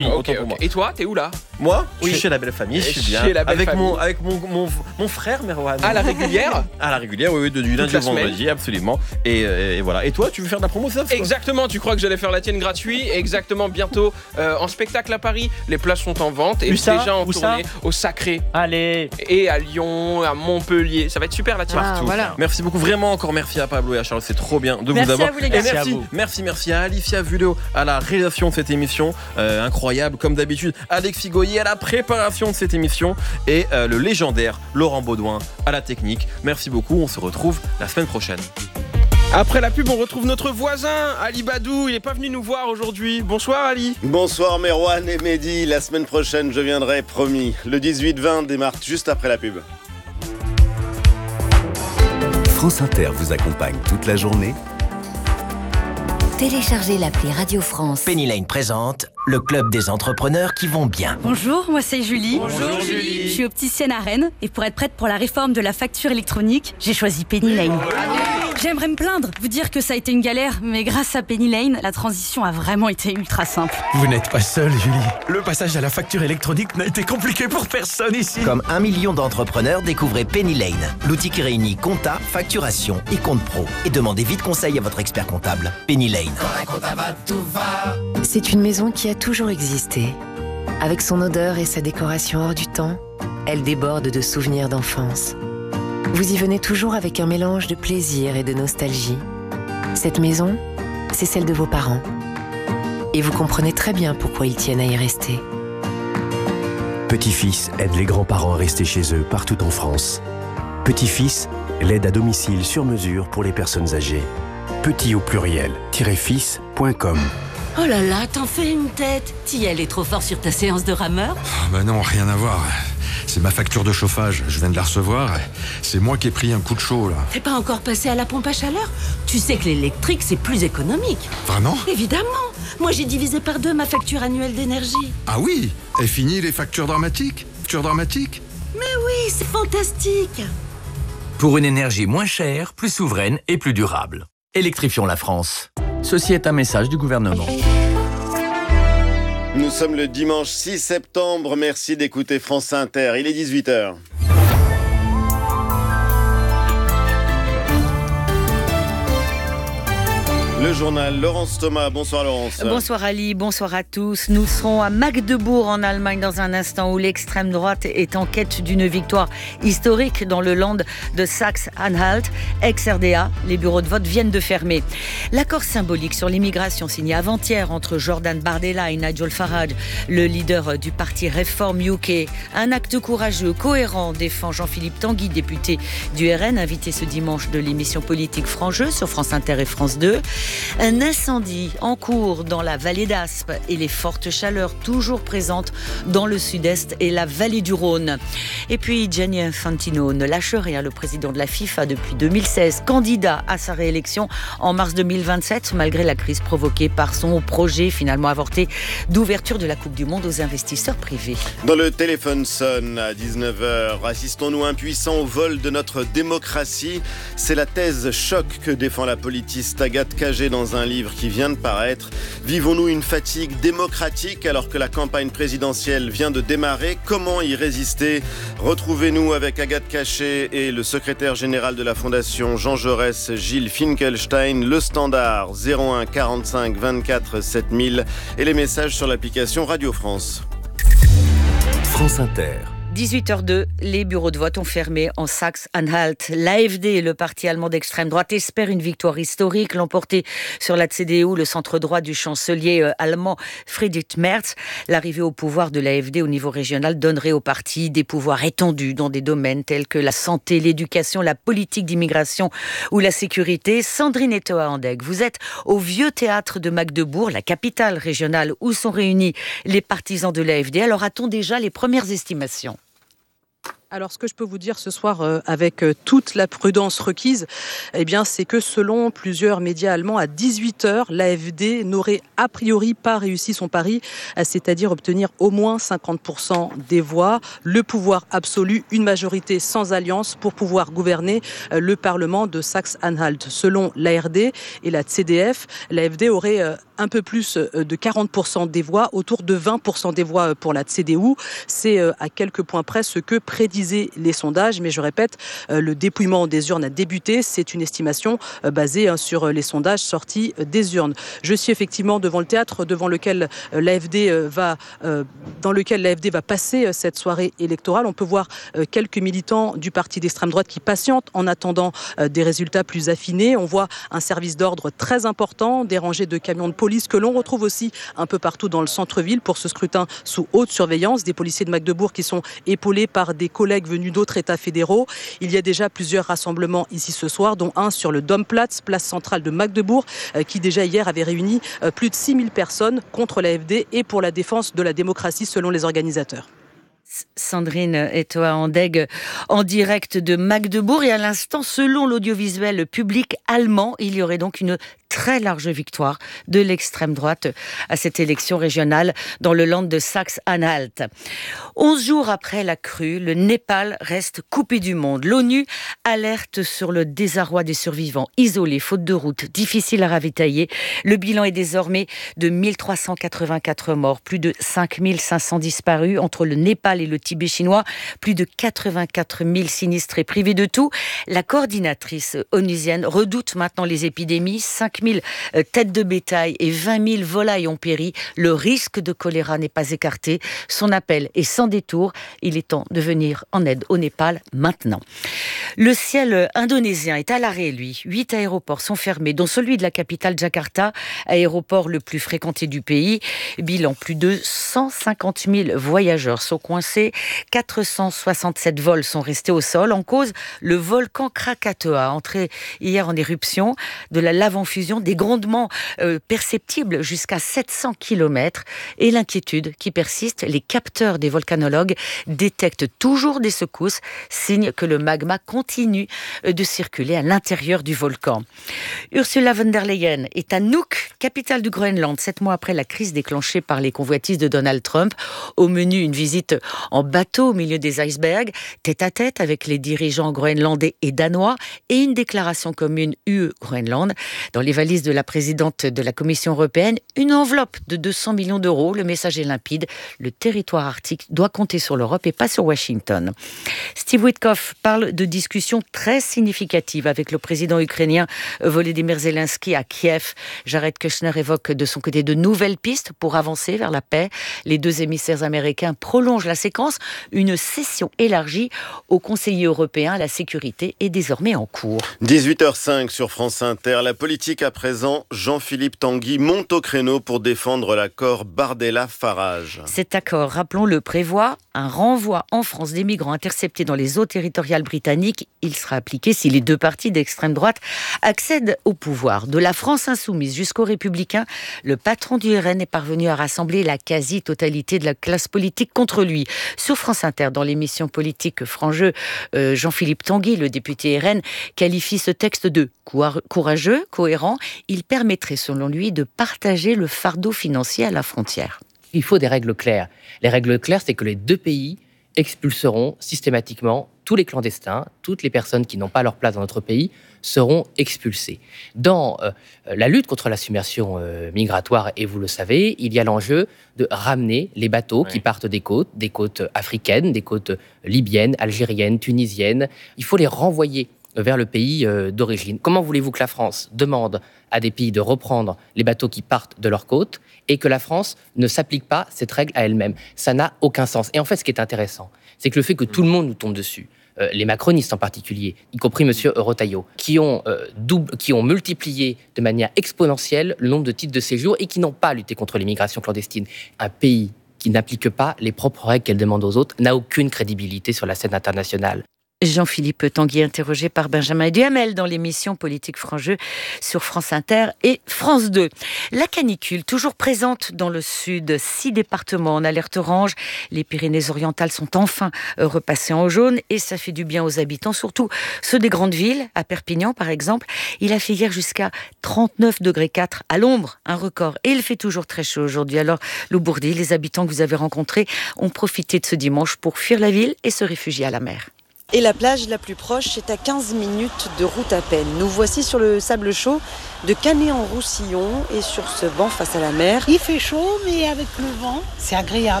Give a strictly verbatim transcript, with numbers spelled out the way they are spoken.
Ok, Autant pour ok. moi. Et toi, t'es où là? Moi, Oui. je suis chez la belle famille, je suis bien. Chez la belle avec famille. mon avec mon, mon, mon frère Merwan. À la régulière? À la régulière, oui, oui, de, du lundi la au vendredi, absolument. Et, euh, et voilà. Et toi, tu veux faire de la promo, ça? Exactement, tu crois que j'allais faire la tienne gratuit? Exactement, bientôt euh, en spectacle à Paris. Les places sont en vente et Où ça déjà en Où tournée ça au Sacré Allez. et à Lyon, à Montpellier. Ça va être super la tienne. Ah, Partout. voilà. Merci beaucoup, vraiment encore merci à Pablo et à Charles, c'est trop bien de Merci vous avoir. à vous, les gars. Et Merci merci, à vous. merci, merci à Alicia Vuleo à la réalisation de cette émission, euh, incroyable comme d'habitude. Alexis Goyer à la préparation de cette émission et euh, le légendaire Laurent Baudouin à la technique. Merci beaucoup, on se retrouve la semaine prochaine. Après la pub, on retrouve notre voisin, Ali Badou. Il n'est pas venu nous voir aujourd'hui. Bonsoir Ali. Bonsoir Merwan et Mehdi, la semaine prochaine je viendrai, promis. Le dix-huit vingt démarre juste après la pub. France Inter vous accompagne toute la journée. Téléchargez l'appli Radio France. Penny Lane présente le club des entrepreneurs qui vont bien. Bonjour, moi c'est Julie. Bonjour Julie. Je suis opticienne à Rennes et pour être prête pour la réforme de la facture électronique, j'ai choisi Penny Lane. J'aimerais me plaindre, vous dire que ça a été une galère, mais grâce à Penny Lane, la transition a vraiment été ultra simple. Vous n'êtes pas seule, Julie. Le passage à la facture électronique n'a été compliqué pour personne ici. Comme un million d'entrepreneurs, découvrez Penny Lane, l'outil qui réunit compta, facturation et compte pro. Et demandez vite conseil à votre expert comptable. Penny Lane. C'est une maison qui a toujours existé. Avec son odeur et sa décoration hors du temps, elle déborde de souvenirs d'enfance. Vous y venez toujours avec un mélange de plaisir et de nostalgie. Cette maison, c'est celle de vos parents. Et vous comprenez très bien pourquoi ils tiennent à y rester. Petit-fils aide les grands-parents à rester chez eux partout en France. Petit-fils, l'aide à domicile sur mesure pour les personnes âgées. Petit au pluriel, fils point com. Oh là là, t'en fais une tête. T'y allais trop fort sur ta séance de rameur? Ah bah non, rien à voir. C'est ma facture de chauffage, je viens de la recevoir. C'est moi qui ai pris un coup de chaud là. T'es pas encore passé à la pompe à chaleur? Tu sais que l'électrique c'est plus économique. Vraiment? Évidemment. Moi j'ai divisé par deux ma facture annuelle d'énergie. Ah oui. Et fini les factures dramatiques? Factures dramatiques? Mais oui, c'est fantastique. Pour une énergie moins chère, plus souveraine et plus durable. Électrifions la France. Ceci est un message du gouvernement. Nous sommes le dimanche six septembre, merci d'écouter France Inter, il est dix-huit heures. Le journal, Laurence Thomas. Bonsoir Laurence. Bonsoir Ali, bonsoir à tous. Nous serons à Magdebourg en Allemagne dans un instant où l'extrême droite est en quête d'une victoire historique dans le land de Saxe-Anhalt. Ex-R D A, les bureaux de vote viennent de fermer. L'accord symbolique sur l'immigration signé avant-hier entre Jordan Bardella et Nigel Farage, le leader du parti Reform U K. Un acte courageux, cohérent, défend Jean-Philippe Tanguy, député du R N, invité ce dimanche de l'émission politique Franc-Jeu sur France Inter et France deux. Un incendie en cours dans la vallée d'Aspe et les fortes chaleurs toujours présentes dans le sud-est et la vallée du Rhône. Et puis Gianni Infantino ne lâche rien, le président de la FIFA depuis deux mille seize, candidat à sa réélection en mars deux mille vingt-sept, malgré la crise provoquée par son projet finalement avorté d'ouverture de la Coupe du Monde aux investisseurs privés. Dans le téléphone sonne à dix-neuf heures, assistons-nous impuissants au vol de notre démocratie? C'est la thèse choc que défend la politiste Agathe Cagé dans un livre qui vient de paraître. Vivons-nous une fatigue démocratique alors que la campagne présidentielle vient de démarrer? Comment y résister? Retrouvez-nous avec Agathe Cagé et le secrétaire général de la Fondation Jean Jaurès, Gilles Finkelstein. Le standard zéro un quarante-cinq vingt-quatre sept mille et les messages sur l'application Radio France. France Inter. dix-huit heures deux, les bureaux de vote ont fermé en Saxe-Anhalt. L'A F D, le parti allemand d'extrême droite, espère une victoire historique. L'emporté sur la C D U, le centre droit du chancelier euh, allemand Friedrich Merz. L'arrivée au pouvoir de l'A F D au niveau régional donnerait au parti des pouvoirs étendus dans des domaines tels que la santé, l'éducation, la politique d'immigration ou la sécurité. Sandrine Etoa-Andeg, vous êtes au vieux théâtre de Magdebourg, la capitale régionale où sont réunis les partisans de l'A F D. Alors a-t-on déjà les premières estimations ? Alors, ce que je peux vous dire ce soir, euh, avec euh, toute la prudence requise, eh bien, c'est que selon plusieurs médias allemands, à dix-huit heures, l'A F D n'aurait a priori pas réussi son pari, euh, c'est-à-dire obtenir au moins cinquante pour cent des voix, le pouvoir absolu, une majorité sans alliance pour pouvoir gouverner euh, le Parlement de Saxe-Anhalt. Selon l'A R D et la C D F, l'A F D aurait euh, un peu plus de quarante pour cent des voix, autour de vingt pour cent des voix pour la C D U. C'est à quelques points près ce que prédisaient les sondages, mais je répète, le dépouillement des urnes a débuté. C'est une estimation basée sur les sondages sortis des urnes. Je suis effectivement devant le théâtre devant lequel l'A F D va, dans lequel l'A F D va passer cette soirée électorale. On peut voir quelques militants du parti d'extrême droite qui patientent en attendant des résultats plus affinés. On voit un service d'ordre très important, des rangées de camions de police que l'on retrouve aussi un peu partout dans le centre-ville pour ce scrutin sous haute surveillance. Des policiers de Magdebourg qui sont épaulés par des collègues venus d'autres États fédéraux. Il y a déjà plusieurs rassemblements ici ce soir, dont un sur le Domplatz, place centrale de Magdebourg, qui déjà hier avait réuni plus de six mille personnes contre l'A F D et pour la défense de la démocratie selon les organisateurs. Sandrine Etoa-Andeg en direct de Magdebourg. Et à l'instant, selon l'audiovisuel public allemand, il y aurait donc une très large victoire de l'extrême droite à cette élection régionale dans le land de Saxe-Anhalt. Onze jours après la crue, le Népal reste coupé du monde. L'ONU alerte sur le désarroi des survivants, isolés, faute de route, difficiles à ravitailler. Le bilan est désormais de mille trois cent quatre-vingt-quatre morts, plus de cinq mille cinq cents disparus entre le Népal et le Tibet chinois, plus de quatre-vingt-quatre mille sinistrés privés de tout. La coordinatrice onusienne redoute maintenant les épidémies. cinq mille têtes de bétail et vingt mille volailles ont péri. Le risque de choléra n'est pas écarté. Son appel est sans détour. Il est temps de venir en aide au Népal maintenant. Le ciel indonésien est à l'arrêt, lui. Huit aéroports sont fermés, dont celui de la capitale Jakarta, aéroport le plus fréquenté du pays. Bilan, plus de cent cinquante mille voyageurs sont coincés. quatre cent soixante-sept vols sont restés au sol. En cause, le volcan Krakatoa, entré hier en éruption. De la lave en fusion, des grondements euh, perceptibles jusqu'à sept cents kilomètres. Et l'inquiétude qui persiste, les capteurs des volcanologues détectent toujours des secousses, signe que le magma continue de circuler à l'intérieur du volcan. Ursula von der Leyen est à Nuuk, capitale du Groenland, sept mois après la crise déclenchée par les convoitises de Donald Trump. Au menu, une visite en bateau au milieu des icebergs, tête à tête avec les dirigeants groenlandais et danois, et une déclaration commune U E-Groenland. Dans les valises de la présidente de la Commission européenne, une enveloppe de deux cents millions d'euros. Le message est limpide. Le territoire arctique doit compter sur l'Europe et pas sur Washington. Steve Witkoff parle de discussions très significatives avec le président ukrainien Volodymyr Zelensky à Kiev. Jared Kushner évoque de son côté de nouvelles pistes pour avancer vers la paix. Les deux émissaires américains prolongent la séquence. Une session élargie au conseiller européen. La sécurité est désormais en cours. dix-huit heures cinq sur France Inter. La politique à présent. Jean-Philippe Tanguy monte au créneau pour défendre l'accord Bardella-Farage. Cet accord, rappelons-le, prévoit un renvoi en France des migrants interceptés dans les eaux territoriales britanniques. Il sera appliqué si les deux partis d'extrême droite accèdent au pouvoir. De la France insoumise jusqu'aux Républicains, le patron du R N est parvenu à rassembler la quasi-totalité de la classe politique contre lui. Sur France Inter, dans l'émission politique Franc-Jeu, euh, Jean-Philippe Tanguy, le député R N, qualifie ce texte de courageux, cohérent. Il permettrait, selon lui, de partager le fardeau financier à la frontière. Il faut des règles claires. Les règles claires, c'est que les deux pays expulseront systématiquement tous les clandestins, toutes les personnes qui n'ont pas leur place dans notre pays seront expulsées. Dans euh, la lutte contre la submersion euh, migratoire, et vous le savez, il y a l'enjeu de ramener les bateaux oui. qui partent des côtes, des côtes africaines, des côtes libyennes, algériennes, tunisiennes. Il faut les renvoyer vers le pays euh, d'origine. Comment voulez-vous que la France demande à des pays de reprendre les bateaux qui partent de leurs côtes et que la France ne s'applique pas cette règle à elle-même? Ça n'a aucun sens. Et en fait, ce qui est intéressant, c'est que le fait que tout le monde nous tombe dessus, euh, les macronistes en particulier, y compris M. Retailleau, qui ont, euh, double, qui ont multiplié de manière exponentielle le nombre de titres de séjour et qui n'ont pas lutté contre l'immigration clandestine. Un pays qui n'applique pas les propres règles qu'elle demande aux autres n'a aucune crédibilité sur la scène internationale. Jean-Philippe Tanguy, interrogé par Benjamin Duhamel dans l'émission Politique Franc-Jeu sur France Inter et France deux. La canicule, toujours présente dans le sud, six départements en alerte orange. Les Pyrénées-Orientales sont enfin repassées en jaune et ça fait du bien aux habitants, surtout ceux des grandes villes. À Perpignan, par exemple, il a fait hier jusqu'à trente-neuf degrés quatre à l'ombre, un record. Et il fait toujours très chaud aujourd'hui. Alors, Lou Bourdi, les habitants que vous avez rencontrés ont profité de ce dimanche pour fuir la ville et se réfugier à la mer. Et la plage la plus proche est à quinze minutes de route à peine. Nous voici sur le sable chaud de Canet-en-Roussillon et sur ce banc face à la mer. Il fait chaud, mais avec le vent, c'est agréable.